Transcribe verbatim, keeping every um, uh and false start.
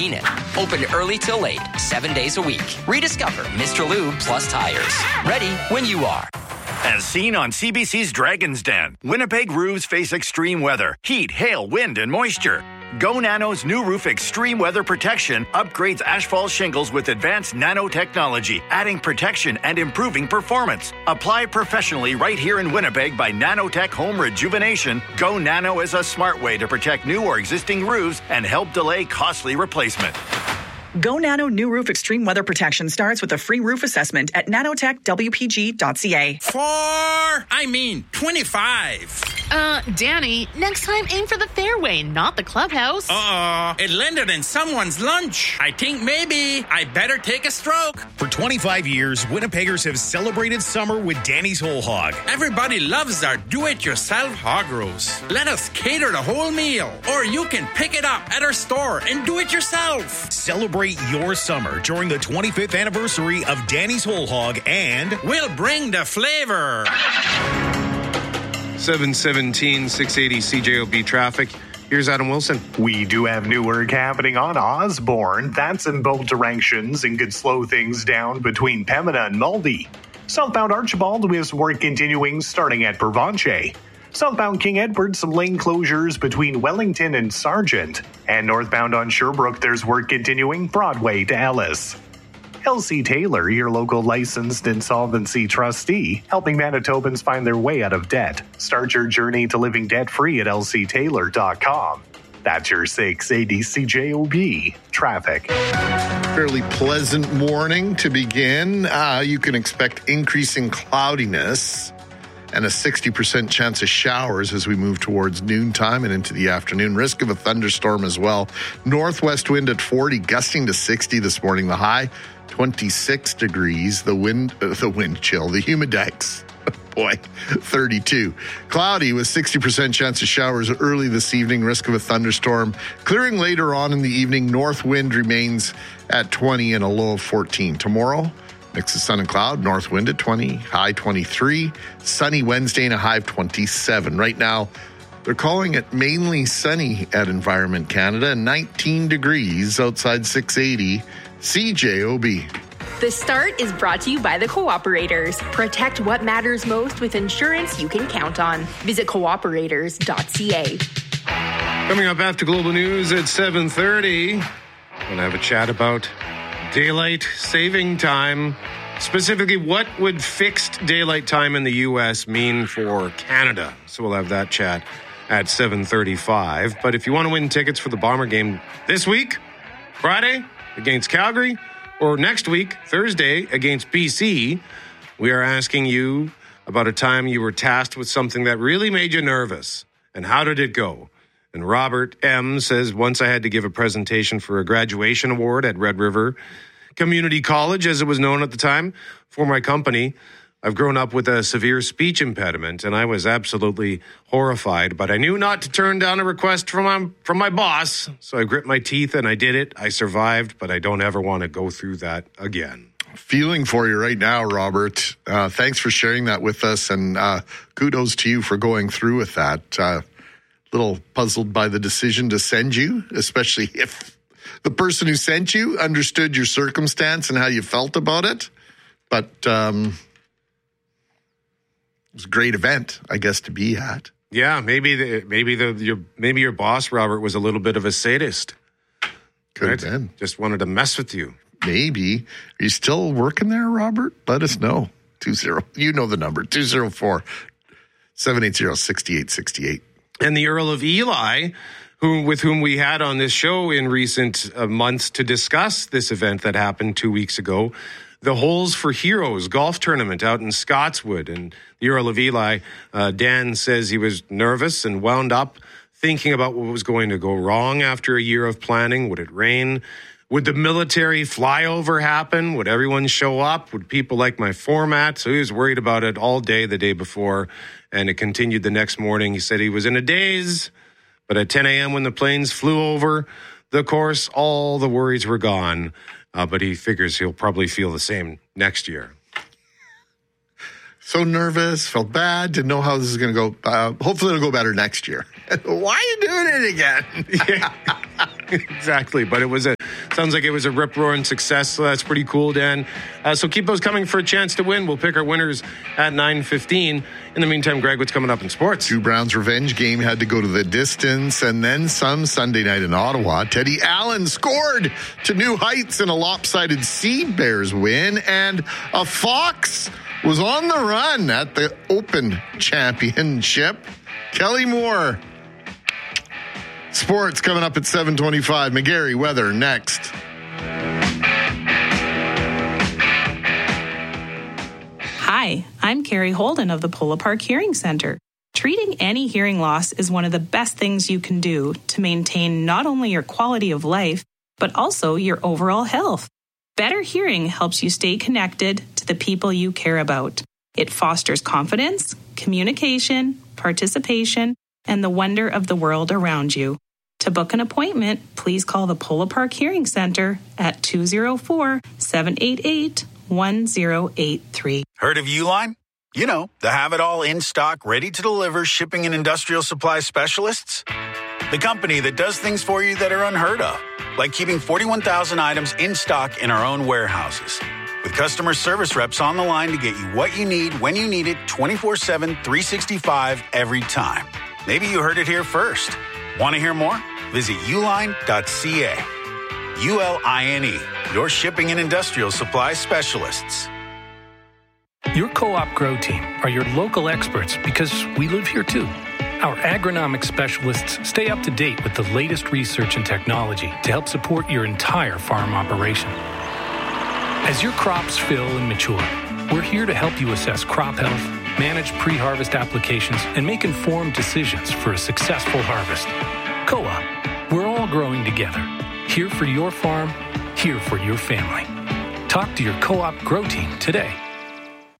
mean it. Open early till late, seven days a week. Rediscover Mister Lube Plus tires. Ready when you are. As seen on C B C's Dragon's Den, Winnipeg roofs face extreme weather, heat, hail, wind, and moisture. Go Nano's new roof extreme weather protection upgrades asphalt shingles with advanced nanotechnology, adding protection and improving performance. Apply professionally right here in Winnipeg by Nanotech Home Rejuvenation. Go Nano is a smart way to protect new or existing roofs and help delay costly replacement. Go Nano New Roof Extreme Weather Protection starts with a free roof assessment at nanotech w p g dot c a. Four, I mean twenty-five. Uh, Danny, next time aim for the fairway, not the clubhouse. Uh-oh, it landed in someone's lunch. I think maybe I better take a stroke. For twenty-five years, Winnipeggers have celebrated summer with Danny's Whole Hog. Everybody loves our do-it-yourself hog roast. Let us cater the whole meal, or you can pick it up at our store and do it yourself. Celebrate your summer during the twenty-fifth anniversary of Danny's Whole Hog, and we'll bring the flavor. seven seventeen, six eighty C J O B traffic. Here's Adam Wilson. We do have new work happening on Osborne. That's in both directions and could slow things down between Pembina and Muldy. Southbound Archibald, we have some work continuing starting at Pervanche. Southbound King Edward, some lane closures between Wellington and Sargent. And northbound on Sherbrooke, there's work continuing Broadway to Ellis. L C Taylor, your local licensed insolvency trustee, helping Manitobans find their way out of debt. Start your journey to living debt-free at l c taylor dot com. That's your six eighty C J O B traffic. Fairly pleasant morning to begin. Uh, you can expect increasing cloudiness and a sixty percent chance of showers as we move towards noontime and into the afternoon. Risk of a thunderstorm as well. Northwest wind at forty, gusting to sixty this morning. The high, twenty-six degrees. The wind, uh, the wind chill. The humidex, boy, thirty-two. Cloudy with sixty percent chance of showers early this evening. Risk of a thunderstorm. Clearing later on in the evening. North wind remains at twenty and a low of fourteen. Tomorrow, mix of sun and cloud, north wind at twenty, high twenty-three. Sunny Wednesday and a high of twenty-seven. Right now, they're calling it mainly sunny at Environment Canada, nineteen degrees outside six eighty C J O B. The Start is brought to you by the Cooperators. Protect what matters most with insurance you can count on. Visit cooperators dot c a. Coming up after Global News at seven thirty, we're going to have a chat about daylight saving time. Specifically, what would fixed daylight time in the U S mean for Canada? So we'll have that chat at seven thirty-five. But if you want to win tickets for the Bomber game this week, Friday against Calgary, or next week, Thursday, against B C, we are asking you about a time you were tasked with something that really made you nervous. And how did it go? And Robert M. says, once I had to give a presentation for a graduation award at Red River Community College, as it was known at the time, for my company. I've grown up with a severe speech impediment, and I was absolutely horrified, but I knew not to turn down a request from my, from my boss, so I grit my teeth and I did it. I survived, but I don't ever want to go through that again. Feeling for you right now, Robert. Uh, thanks for sharing that with us, and uh, kudos to you for going through with that. Uh, little puzzled by the decision to send you, especially if the person who sent you understood your circumstance and how you felt about it. But um, it was a great event, I guess, to be at. Yeah, maybe the, maybe the your maybe your boss, Robert, was a little bit of a sadist. Could right? have been. Just wanted to mess with you. Maybe. Are you still working there, Robert? Let us know. Two zero. You know the number. two zero four, seven eight zero, six eight six eight. And the Earl of Eli, who with whom we had on this show in recent uh, months to discuss this event that happened two weeks ago, the Holes for Heroes golf tournament out in Scotswood. And the Earl of Eli, uh, Dan says he was nervous and wound up thinking about what was going to go wrong after a year of planning. Would it rain? Would the military flyover happen? Would everyone show up? Would people like my format? So he was worried about it all day the day before, and it continued the next morning. He said he was in a daze, but at ten a.m. when the planes flew over the course, all the worries were gone. Uh, but he figures he'll probably feel the same next year. So nervous, felt bad, didn't know how this is going to go. Uh, hopefully it'll go better next year. Why are you doing it again? Yeah. Exactly, but it was a sounds like it was a rip-roaring success, so that's pretty cool, Dan. Uh, so keep those coming for a chance to win. We'll pick our winners at nine fifteen. In the meantime, Greg, what's coming up in sports? Two Browns revenge game had to go to the distance, and then some Sunday night in Ottawa. Teddy Allen scored to new heights in a lopsided Sea Bears win, and a Fox was on the run at the Open Championship. Kelly Moore. Sports coming up at seven twenty-five. McGarry weather next. Hi, I'm Carrie Holden of the Polo Park Hearing Center. Treating any hearing loss is one of the best things you can do to maintain not only your quality of life, but also your overall health. Better hearing helps you stay connected to the people you care about. It fosters confidence, communication, participation, and the wonder of the world around you. To book an appointment, please call the Polo Park Hearing Center at two oh four, seven eight eight, one oh eight three. Heard of Uline? You know, the have-it-all in-stock, ready-to-deliver shipping and industrial supply specialists. The company that does things for you that are unheard of, like keeping forty-one thousand items in stock in our own warehouses. With customer service reps on the line to get you what you need when you need it twenty-four seven, three sixty-five every time. Maybe you heard it here first. Want to hear more? Visit uline dot c a. U L I N E, your shipping and industrial supply specialists. Your Co-op Grow Team are your local experts because we live here too. Our agronomic specialists stay up to date with the latest research and technology to help support your entire farm operation. As your crops fill and mature, we're here to help you assess crop health, manage pre-harvest applications, and make informed decisions for a successful harvest. Co-op, we're all growing together. Here for your farm, here for your family. Talk to your Co-op Grow Team today.